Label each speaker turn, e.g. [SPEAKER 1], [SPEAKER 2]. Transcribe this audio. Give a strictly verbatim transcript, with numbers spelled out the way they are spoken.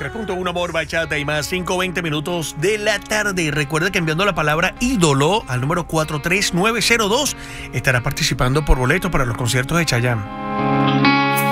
[SPEAKER 1] tres punto uno Amor, Bachata y más, cinco veinte minutos de la tarde. Recuerda que enviando la palabra ídolo al número cuatro tres nueve cero dos estará participando por boletos para los conciertos de Chayanne.